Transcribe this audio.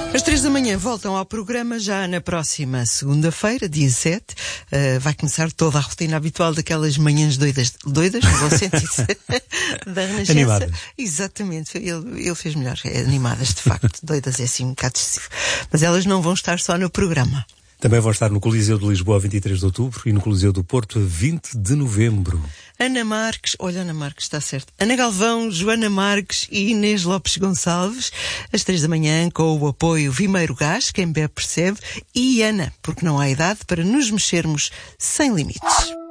Às 3 da manhã voltam ao programa já na próxima segunda-feira, dia 7. Vai começar toda a rotina habitual daquelas manhãs doidas no bom sentido, da Renascença. Animadas. Exatamente, ele fez melhor. Animadas, de facto. Doidas é assim um bocado excessivo. Mas elas não vão estar só no programa. Também vão estar no Coliseu de Lisboa a 23 de outubro e no Coliseu do Porto a 20 de novembro. Ana Marques, está certo. Ana Galvão, Joana Marques e Inês Lopes Gonçalves, às 3 da manhã, com o apoio Vimeiro Gás, quem bebe percebe, e Ana, porque não há idade para nos mexermos sem limites.